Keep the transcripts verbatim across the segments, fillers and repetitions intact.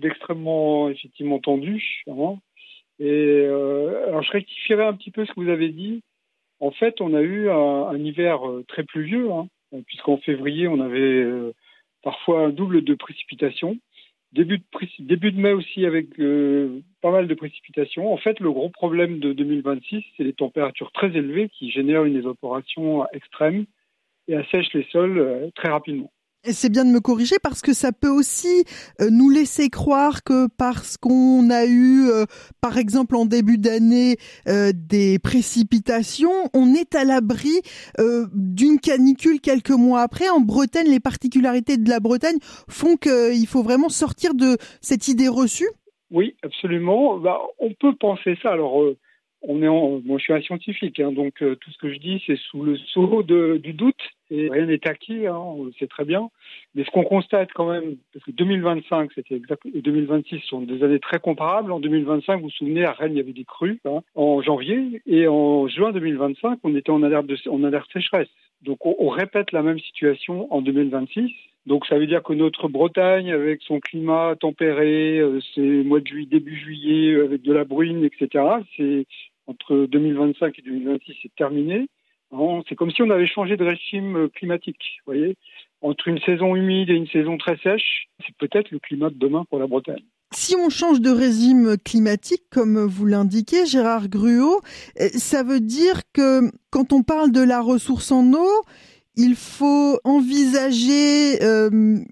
d'extrêmement effectivement tendu. Hein. Et euh, alors je rectifierai un petit peu ce que vous avez dit. En fait, on a eu un, un hiver très pluvieux, hein, puisqu'en février, on avait euh, parfois un double de précipitations. Début de, début de mai aussi avec euh, pas mal de précipitations. En fait, le gros problème de deux mille vingt-six, c'est les températures très élevées qui génèrent une évaporation extrême et assèchent les sols euh, très rapidement. Et c'est bien de me corriger parce que ça peut aussi euh, nous laisser croire que parce qu'on a eu, euh, par exemple en début d'année, euh, des précipitations, on est à l'abri euh, d'une canicule quelques mois après. En Bretagne, les particularités de la Bretagne font qu'il faut vraiment sortir de cette idée reçue. Oui, absolument. Bah, on peut penser ça. Alors, euh, on est en, moi, je suis un scientifique, hein, donc euh, tout ce que je dis, c'est sous le sceau de, du doute. Et rien n'est acquis, hein, on le sait très bien. Mais ce qu'on constate quand même, parce que deux mille vingt-cinq, c'était exact, et deux mille vingt-six sont des années très comparables. En deux mille vingt-cinq, vous vous souvenez, à Rennes, il y avait des crues hein, en janvier, et en juin deux mille vingt-cinq, on était en alerte de, en alerte sécheresse. Donc, on, on répète la même situation en deux mille vingt-six. Donc ça veut dire que notre Bretagne, avec son climat tempéré, euh, ses mois de juillet, début juillet, euh, avec de la bruine, et cetera, c'est entre deux mille vingt-cinq et deux mille vingt-six, c'est terminé. Hein, c'est comme si on avait changé de régime climatique, vous voyez. Entre une saison humide et une saison très sèche, c'est peut-être le climat de demain pour la Bretagne. Si on change de régime climatique, comme vous l'indiquez, Gérard Gruaud, ça veut dire que quand on parle de la ressource en eau, il faut envisager euh,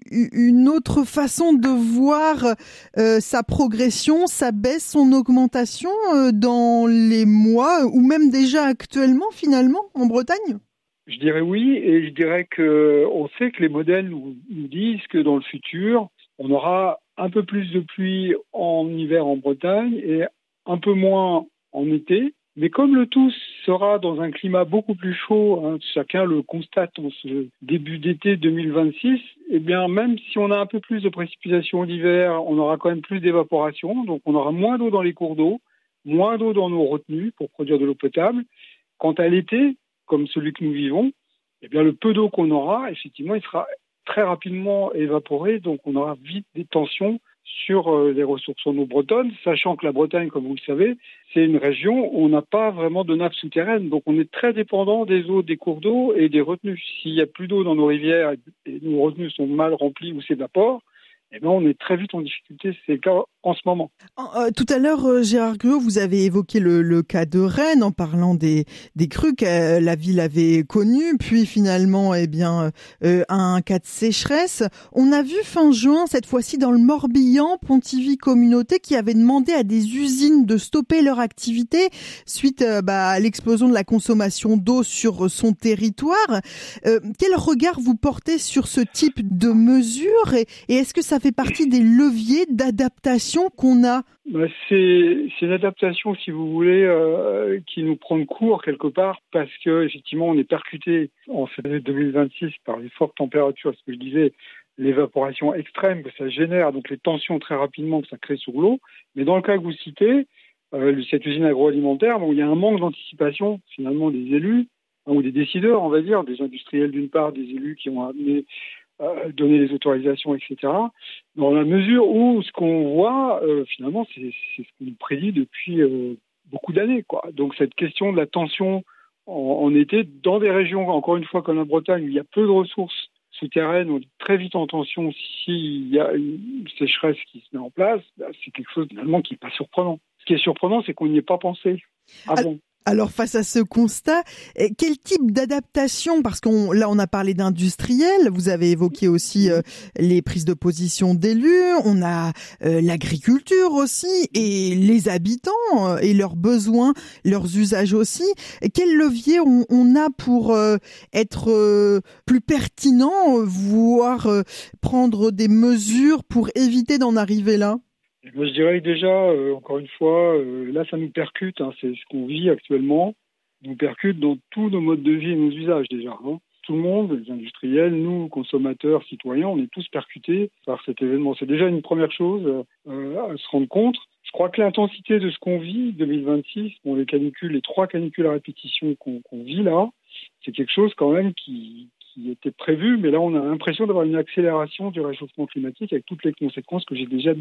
une autre façon de voir euh, sa progression, sa baisse, son augmentation euh, dans les mois ou même déjà actuellement finalement en Bretagne. Je dirais oui, et je dirais que on sait que les modèles nous, nous disent que dans le futur, on aura un peu plus de pluie en hiver en Bretagne et un peu moins en été. Mais comme le tout sera dans un climat beaucoup plus chaud, hein, chacun le constate en ce début d'été deux mille vingt-six, eh bien même si on a un peu plus de précipitations l'hiver, on aura quand même plus d'évaporation, donc on aura moins d'eau dans les cours d'eau, moins d'eau dans nos retenues pour produire de l'eau potable. Quant à l'été, comme celui que nous vivons, eh bien le peu d'eau qu'on aura, effectivement, il sera très rapidement évaporé, donc on aura vite des tensions sur les ressources en eau bretonnes, sachant que la Bretagne, comme vous le savez, c'est une région où on n'a pas vraiment de nappe souterraine, donc on est très dépendant des eaux des cours d'eau et des retenues. S'il n'y a plus d'eau dans nos rivières et nos retenues sont mal remplies ou s'évaporent, eh bien, on est très vite en difficulté. C'est le cas en ce moment. Euh, tout à l'heure, euh, Gérard Gruaud, vous avez évoqué le, le cas de Rennes en parlant des, des crues que euh, la ville avait connues, puis finalement, eh bien, euh, un cas de sécheresse. On a vu fin juin, cette fois-ci dans le Morbihan, Pontivy Communauté qui avait demandé à des usines de stopper leur activité suite euh, bah, à l'explosion de la consommation d'eau sur son territoire. Euh, quel regard vous portez sur ce type de mesures et, et est-ce que ça fait partie des leviers d'adaptation qu'on a? Bah c'est, c'est une adaptation, si vous voulez, euh, qui nous prend de court quelque part, parce que effectivement, on est percuté en cette année deux mille vingt-six par les fortes températures, ce que je disais, l'évaporation extrême que ça génère, donc les tensions très rapidement que ça crée sur l'eau. Mais dans le cas que vous citez, euh, cette usine agroalimentaire, bon, il y a un manque d'anticipation finalement des élus, hein, ou des décideurs, on va dire, des industriels d'une part, des élus qui ont amené Euh, donner les autorisations, et cetera. Dans la mesure où ce qu'on voit, euh, finalement, c'est, c'est ce qu'on nous prédit depuis euh, beaucoup d'années, quoi. Donc cette question de la tension en, en été, dans des régions, encore une fois, comme la Bretagne, où il y a peu de ressources souterraines, on est très vite en tension s'il y a une sécheresse qui se met en place, bah, c'est quelque chose finalement qui n'est pas surprenant. Ce qui est surprenant, c'est qu'on n'y ait pas pensé avant. Alors face à ce constat, quel type d'adaptation, parce qu'on là on a parlé d'industriels, vous avez évoqué aussi euh, les prises de position d'élus, on a euh, l'agriculture aussi et les habitants euh, et leurs besoins, leurs usages aussi. Quel levier on, on a pour euh, être euh, plus pertinent, voire euh, prendre des mesures pour éviter d'en arriver là? Moi, je dirais que déjà, euh, encore une fois, euh, là, ça nous percute, hein, c'est ce qu'on vit actuellement, nous percute dans tous nos modes de vie et nos usages déjà. Hein. Tout le monde, les industriels, nous, consommateurs, citoyens, on est tous percutés par cet événement. C'est déjà une première chose euh, à se rendre compte. Je crois que l'intensité de ce qu'on vit, deux mille vingt-six, bon, les canicules, les trois canicules à répétition qu'on, qu'on vit là, c'est quelque chose quand même qui... qui était prévu, mais là on a l'impression d'avoir une accélération du réchauffement climatique avec toutes les conséquences que j'ai déjà